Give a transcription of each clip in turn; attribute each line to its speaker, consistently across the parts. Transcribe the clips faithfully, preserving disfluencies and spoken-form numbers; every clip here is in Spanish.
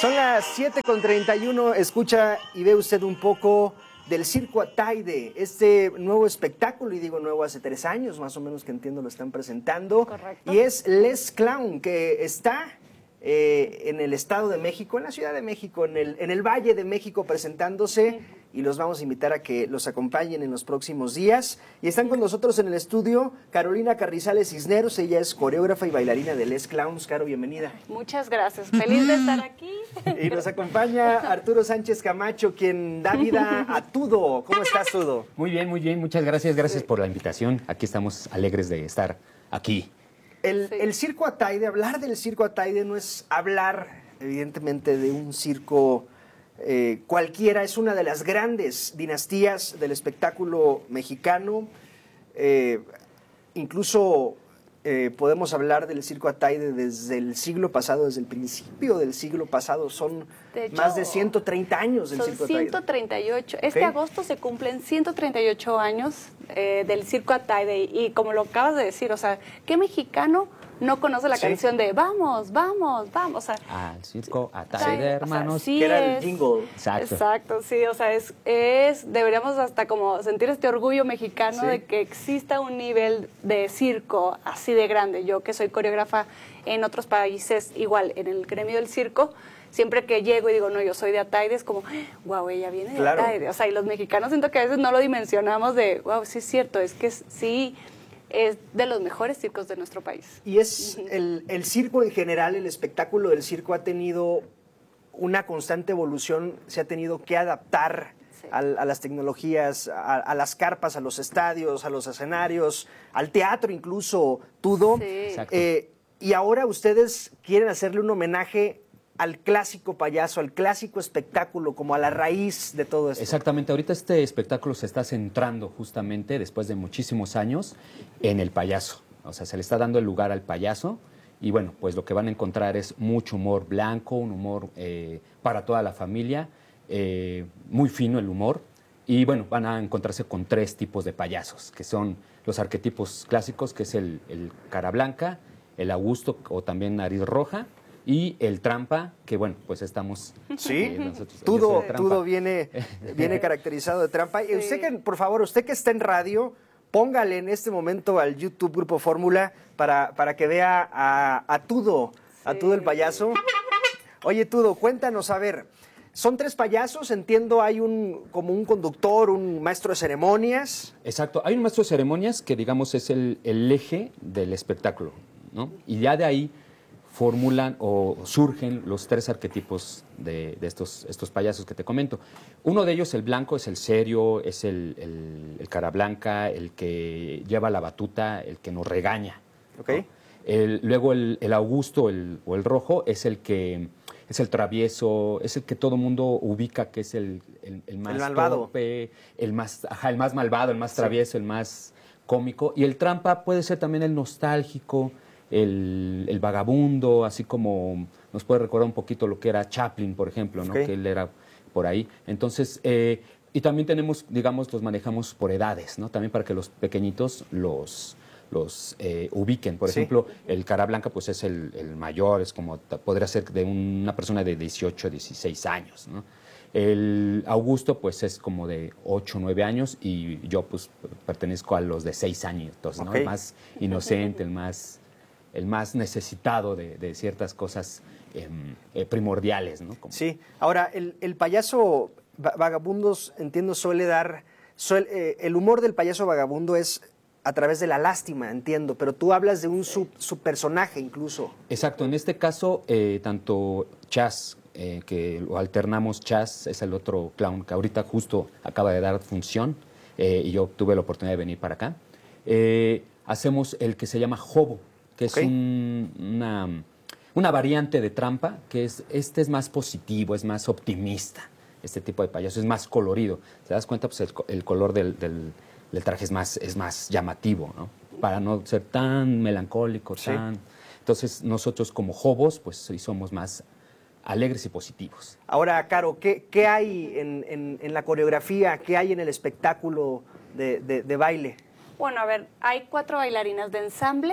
Speaker 1: Son las siete con treinta y uno, escucha y ve usted un poco del Circo Ataide, este nuevo espectáculo, y digo nuevo hace tres años más o menos que entiendo lo están presentando.
Speaker 2: Correcto.
Speaker 1: Y es Les Clown, que está eh, en el Estado de México, en la Ciudad de México, en el, en el Valle de México presentándose, sí. Y los vamos a invitar a que los acompañen en los próximos días. Y están con nosotros en el estudio Carolina Carrizales Cisneros, ella es coreógrafa y bailarina de Les Clowns. Caro, bienvenida.
Speaker 2: Muchas gracias, feliz de estar aquí.
Speaker 1: Y nos acompaña Arturo Sánchez Camacho, quien da vida a Tudo. ¿Cómo estás, Tudo?
Speaker 3: Muy bien, muy bien, muchas gracias, gracias sí. por la invitación. Aquí estamos alegres de estar aquí.
Speaker 1: El, sí. el Circo Ataide, hablar del Circo Ataide no es hablar, evidentemente, de un circo eh, cualquiera. Es una de las grandes dinastías del espectáculo mexicano. Eh, incluso eh, podemos hablar del Circo Ataide desde el siglo pasado, desde el principio del siglo pasado. Son de hecho, más de ciento treinta años del Circo Ataide.
Speaker 2: ciento treinta y ocho. Este ¿Okay? agosto se cumplen ciento treinta y ocho años eh, del Circo Ataide. Y como lo acabas de decir, o sea, ¿qué mexicano no conoce la sí. canción de vamos, vamos, vamos? O sea,
Speaker 3: al Circo Ataide, hermanos.
Speaker 2: O sea, sí
Speaker 1: que era
Speaker 2: es,
Speaker 1: el jingle.
Speaker 3: Exacto.
Speaker 2: Exacto, sí, o sea, es, es, deberíamos hasta como sentir este orgullo mexicano sí. de que exista un nivel de circo así de grande. Yo que soy coreógrafa en otros países, igual, en el gremio del circo, siempre que llego y digo, no, yo soy de Ataide, es como, wow, ella viene de
Speaker 1: claro.
Speaker 2: Ataide. O sea, y los mexicanos siento que a veces no lo dimensionamos de, wow, sí es cierto, es que sí es de los mejores circos de nuestro país.
Speaker 1: Y es uh-huh. el, el circo en general, el espectáculo del circo ha tenido una constante evolución, se ha tenido que adaptar sí. a, a las tecnologías, a, a las carpas, a los estadios, a los escenarios, al teatro incluso, Tudo.
Speaker 2: Sí.
Speaker 1: Eh, y ahora ustedes quieren hacerle un homenaje al clásico payaso, al clásico espectáculo, como a la raíz de todo esto.
Speaker 3: Exactamente, ahorita este espectáculo se está centrando justamente, después de muchísimos años, en el payaso. O sea, se le está dando el lugar al payaso y bueno, pues lo que van a encontrar es mucho humor blanco, un humor eh, para toda la familia, eh, muy fino el humor. Y bueno, van a encontrarse con tres tipos de payasos, que son los arquetipos clásicos, que es el, el cara blanca, el Augusto o también nariz roja, y el trampa, que bueno, pues estamos...
Speaker 1: Sí,
Speaker 3: eh, nosotros,
Speaker 1: Tudo, Tudo viene, viene caracterizado de trampa. Y usted que, por favor, usted que está en radio, póngale en este momento al YouTube Grupo Fórmula para, para que vea a, a Tudo, sí. a Tudo el payaso. Oye, Tudo, cuéntanos, a ver, son tres payasos, entiendo, hay un como un conductor, un maestro de ceremonias.
Speaker 3: Exacto, hay un maestro de ceremonias que digamos es el, el eje del espectáculo, ¿no? Y ya de ahí formulan o surgen los tres arquetipos de, de estos, estos payasos que te comento. Uno de ellos, el blanco, es el serio, es el, el, el cara blanca, el que lleva la batuta, el que nos regaña.
Speaker 1: Okay.
Speaker 3: ¿no? El, luego el, el Augusto el, o el rojo es el que es el travieso, es el que todo mundo ubica que es el, el, el más
Speaker 1: el malvado.
Speaker 3: torpe, el más, ajá, el más malvado, el más travieso, sí. el más cómico. Y el trampa puede ser también el nostálgico, El, el vagabundo, así como nos puede recordar un poquito lo que era Chaplin, por ejemplo, ¿no? Okay. Que él era por ahí. Entonces, eh, y también tenemos, digamos, los manejamos por edades, ¿no? También para que los pequeñitos los, los eh, ubiquen. Por sí. ejemplo, el cara blanca, pues es el, el mayor, es como, podría ser de una persona de dieciocho, dieciséis años, ¿no? El Augusto, pues es como de ocho, nueve años y yo, pues, pertenezco a los de seis años, entonces, ¿no? Okay. El más inocente, el más... el más necesitado de, de ciertas cosas eh, eh, primordiales, ¿no? Como...
Speaker 1: Sí, ahora, el, el payaso vagabundos, entiendo, suele dar, suele, eh, el humor del payaso vagabundo es a través de la lástima, entiendo, pero tú hablas de un sub, subpersonaje incluso.
Speaker 3: Exacto, en este caso, eh, tanto Chas, eh, que lo alternamos, Chas es el otro clown que ahorita justo acaba de dar función, eh, y yo tuve la oportunidad de venir para acá, eh, hacemos el que se llama Jobo, que es okay. un, una, una variante de trampa, que es, este es más positivo, es más optimista, este tipo de payaso, es más colorido. ¿Te das cuenta? Pues el, el color del, del, del traje es más, es más llamativo, ¿no? Para no ser tan melancólico, sí. tan... Entonces, nosotros como Jobos, pues sí somos más alegres y positivos.
Speaker 1: Ahora, Caro, ¿qué, qué hay en, en, en la coreografía, qué hay en el espectáculo de, de, de baile?
Speaker 2: Bueno, a ver, hay cuatro bailarinas de ensamble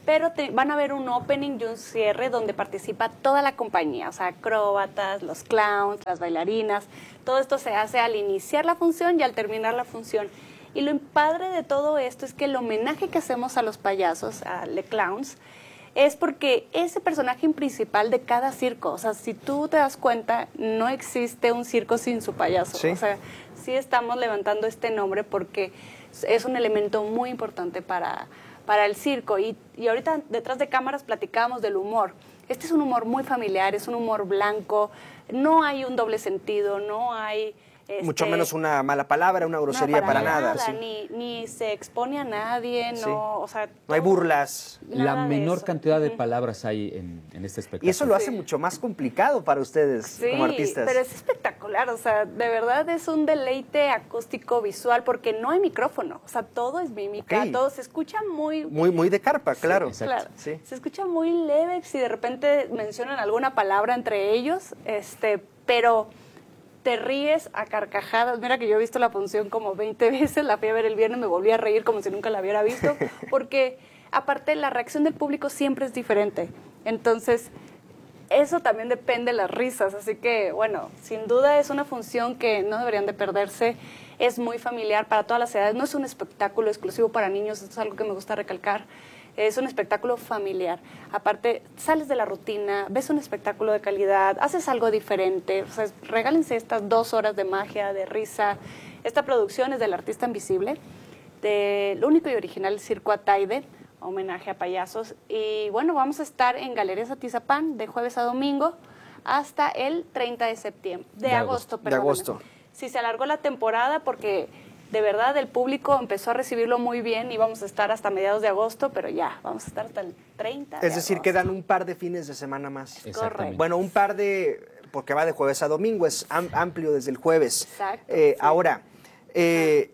Speaker 2: pero te, van a ver un opening y un cierre donde participa toda la compañía, o sea, acróbatas, los clowns, las bailarinas. Todo esto se hace al iniciar la función y al terminar la función. Y lo padre de todo esto es que el homenaje que hacemos a los payasos, a los clowns, es porque ese personaje principal de cada circo, o sea, si tú te das cuenta, no existe un circo sin su payaso.
Speaker 1: ¿Sí?
Speaker 2: O sea, sí estamos levantando este nombre porque es un elemento muy importante para, para el circo. Y, y ahorita detrás de cámaras platicábamos del humor. Este es un humor muy familiar, es un humor blanco, no hay un doble sentido, no hay... Este,
Speaker 1: Mucho menos una mala palabra, una grosería,
Speaker 2: no,
Speaker 1: para, para nada.
Speaker 2: nada
Speaker 1: Sí.
Speaker 2: Ni, ni se expone a nadie, no,
Speaker 1: Sí.
Speaker 2: o sea...
Speaker 1: No hay burlas.
Speaker 3: La
Speaker 2: nada de
Speaker 3: menor
Speaker 2: eso.
Speaker 3: cantidad de
Speaker 2: Ujú.
Speaker 3: palabras hay en, en este espectáculo.
Speaker 1: Y eso lo hace
Speaker 2: Sí.
Speaker 1: mucho más complicado para ustedes
Speaker 2: Sí,
Speaker 1: como artistas.
Speaker 2: pero es espectacular, o sea, de verdad es un deleite acústico visual porque no hay micrófono, o sea, todo es mímica,
Speaker 1: Ok.
Speaker 2: todo se escucha muy...
Speaker 1: Muy, muy de carpa, claro.
Speaker 3: exacto.
Speaker 2: Claro,
Speaker 1: Sí.
Speaker 2: se escucha muy leve si de repente mencionan alguna palabra entre ellos, este, pero te ríes a carcajadas. Mira que yo he visto la función como veinte veces, la fui a ver el viernes, me volví a reír como si nunca la hubiera visto, porque aparte la reacción del público siempre es diferente. Entonces, eso también depende de las risas, así que bueno, sin duda es una función que no deberían de perderse, es muy familiar para todas las edades, no es un espectáculo exclusivo para niños, esto es algo que me gusta recalcar, es un espectáculo familiar, aparte sales de la rutina, ves un espectáculo de calidad, haces algo diferente, o sea, regálense estas dos horas de magia, de risa. Esta producción es del artista invisible, del único y original Circo Ataide, homenaje a payasos. Y bueno, vamos a estar en Galerías Atizapán de jueves a domingo hasta el treinta de septiembre, de,
Speaker 3: De
Speaker 2: agosto,
Speaker 3: agosto.
Speaker 1: De
Speaker 2: perdóname.
Speaker 1: agosto.
Speaker 2: Sí, se alargó la temporada porque de verdad el público empezó a recibirlo muy bien y vamos a estar hasta mediados de agosto, pero ya, vamos a estar hasta el treinta de
Speaker 1: Es decir,
Speaker 2: agosto.
Speaker 1: quedan un par de fines de semana más.
Speaker 3: Exactamente.
Speaker 1: Bueno, un par de, porque va de jueves a domingo, es am- amplio desde el jueves.
Speaker 2: Exacto,
Speaker 1: Eh,
Speaker 2: sí.
Speaker 1: Ahora, eh,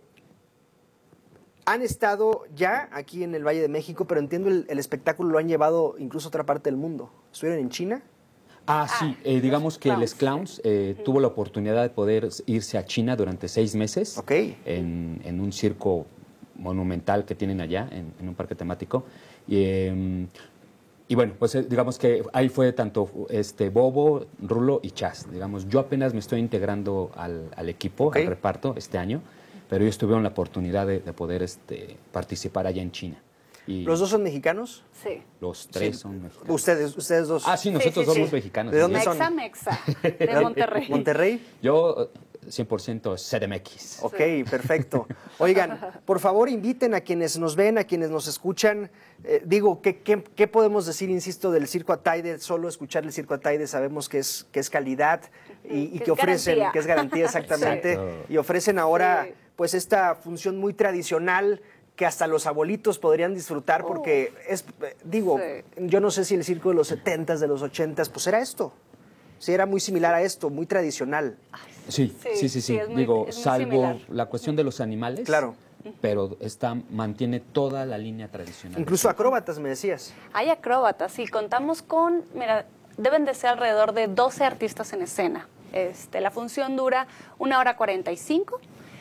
Speaker 1: han estado ya aquí en el Valle de México, pero entiendo el, el espectáculo lo han llevado incluso a otra parte del mundo. ¿Estuvieron en China?
Speaker 3: Ah, sí,
Speaker 2: Ah,
Speaker 3: eh, digamos
Speaker 2: los
Speaker 3: que
Speaker 2: clowns.
Speaker 3: Les Clowns eh, tuvo la oportunidad de poder irse a China durante seis meses
Speaker 1: Ok.
Speaker 3: en, en un circo monumental que tienen allá, en, en un parque temático. Y, eh, y bueno, pues eh, digamos que ahí fue tanto este Bobo, Rulo y Chas. Digamos, yo apenas me estoy integrando al, al equipo,
Speaker 1: Ok.
Speaker 3: al reparto este año, pero ellos tuvieron la oportunidad de, de poder este, participar allá en China. Y
Speaker 1: ¿Los dos son mexicanos?
Speaker 2: Sí.
Speaker 3: los tres
Speaker 1: Sí.
Speaker 3: son mexicanos.
Speaker 1: Ustedes, ustedes dos.
Speaker 3: Ah, sí, nosotros
Speaker 2: sí, sí.
Speaker 3: somos mexicanos.
Speaker 1: ¿De dónde
Speaker 3: sí.
Speaker 1: son?
Speaker 2: Mexa, Mexa, de Monterrey.
Speaker 1: ¿Monterrey?
Speaker 3: Yo, eh, cien por ciento C D M X.
Speaker 1: Ok, perfecto. Oigan, por favor inviten a quienes nos ven, a quienes nos escuchan. Eh, digo, ¿qué, qué, qué podemos decir, insisto, del Circo Ataide? Solo escuchar el Circo Ataide sabemos que es, que es calidad y, y
Speaker 2: Que
Speaker 1: que,
Speaker 2: es
Speaker 1: ofrecen,
Speaker 2: garantía.
Speaker 1: que es garantía exactamente.
Speaker 3: Exacto.
Speaker 1: Y ofrecen ahora
Speaker 2: Sí.
Speaker 1: pues esta función muy tradicional que hasta los abuelitos podrían disfrutar porque es, eh, digo,
Speaker 2: Sí.
Speaker 1: yo no sé si el circo de los setentas, de los ochentas, pues era esto. Sí, era muy similar a esto, muy tradicional.
Speaker 3: Sí,
Speaker 2: Sí,
Speaker 3: sí, sí,
Speaker 2: sí,
Speaker 3: sí.
Speaker 2: es muy-
Speaker 3: Digo,
Speaker 2: es muy
Speaker 3: salvo
Speaker 2: similar.
Speaker 3: la cuestión de los animales.
Speaker 1: Claro.
Speaker 3: Pero está, mantiene toda la línea tradicional.
Speaker 1: Incluso acróbatas, me decías.
Speaker 2: Hay acróbatas, sí, contamos con, mira, deben de ser alrededor de doce artistas en escena. Este, la función dura una hora cuarenta y cinco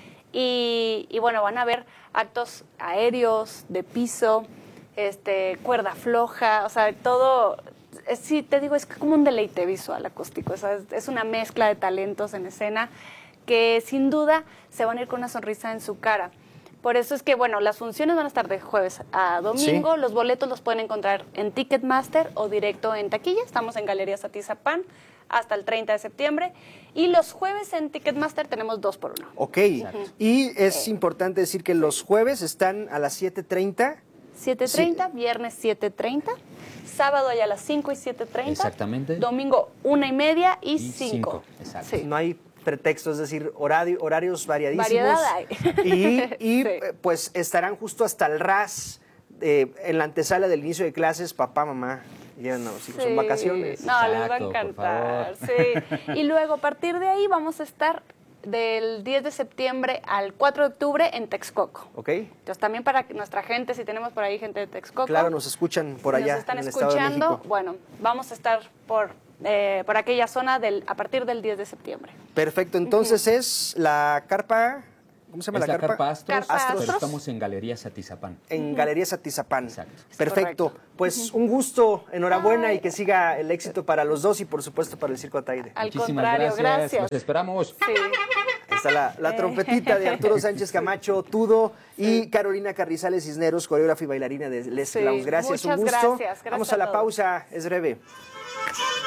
Speaker 2: y, y bueno, van a ver actos aéreos, de piso, este, cuerda floja, o sea, todo, es- sí, te digo, es como un deleite visual acústico, o sea, es, es una mezcla de talentos en escena que sin duda se van a ir con una sonrisa en su cara. Por eso es que, bueno, las funciones van a estar de jueves a domingo.
Speaker 1: Sí.
Speaker 2: Los boletos los pueden encontrar en Ticketmaster o directo en taquilla. Estamos en Galerías Atizapán hasta el treinta de septiembre. Y los jueves en Ticketmaster tenemos dos por uno.
Speaker 1: Ok. Y es importante decir que los jueves están a las siete treinta.
Speaker 2: siete treinta, viernes siete treinta, sábado hay a las cinco y siete treinta.
Speaker 3: Exactamente.
Speaker 2: Domingo una y media y
Speaker 3: Y
Speaker 2: cinco.
Speaker 3: cinco, exacto.
Speaker 2: Sí.
Speaker 1: No hay pretexto, es decir, horario, horarios variadísimos.
Speaker 2: Variedad hay.
Speaker 1: Y, y,
Speaker 2: Sí.
Speaker 1: eh, pues estarán justo hasta el ras eh, en la antesala del inicio de clases, papá, mamá. Llevan a los hijos en
Speaker 2: Sí.
Speaker 1: vacaciones.
Speaker 2: No, les va a
Speaker 3: Exacto, por
Speaker 2: encantar.
Speaker 3: favor.
Speaker 2: Sí. Y luego, a partir de ahí, vamos a estar del diez de septiembre al cuatro de octubre en Texcoco.
Speaker 1: ¿Ok?
Speaker 2: Entonces, también para que nuestra gente, si tenemos por ahí gente de Texcoco.
Speaker 1: Claro, nos escuchan por
Speaker 2: si
Speaker 1: allá
Speaker 2: nos están
Speaker 1: en el Estado de
Speaker 2: escuchando,
Speaker 1: México.
Speaker 2: bueno, vamos a estar por, eh, por aquella zona del, a partir del diez de septiembre.
Speaker 1: Perfecto, entonces es la carpa ¿cómo se llama
Speaker 3: Es
Speaker 1: la
Speaker 3: la
Speaker 1: carpa?
Speaker 3: Carpa Astros,
Speaker 2: Carpa
Speaker 3: pero
Speaker 2: Astros.
Speaker 3: estamos en Galerías Atizapán.
Speaker 1: En Galerías Atizapán.
Speaker 3: Exacto.
Speaker 1: Perfecto.
Speaker 2: Correcto.
Speaker 1: Pues un gusto, enhorabuena y que siga el éxito para los dos y por supuesto para el Circo Ataide.
Speaker 2: Al
Speaker 3: Muchísimas
Speaker 2: contrario,
Speaker 3: gracias.
Speaker 2: gracias.
Speaker 3: Los esperamos.
Speaker 2: Sí.
Speaker 1: Ahí está la, la trompetita de Arturo Sánchez Camacho, Tudo, y Carolina Carrizales Cisneros, coreógrafa y bailarina de Les
Speaker 2: Sí,
Speaker 1: Clowns. Gracias,
Speaker 2: muchas
Speaker 1: un gusto.
Speaker 2: gracias, gracias
Speaker 1: Vamos a
Speaker 2: a
Speaker 1: la
Speaker 2: todos.
Speaker 1: pausa, es breve.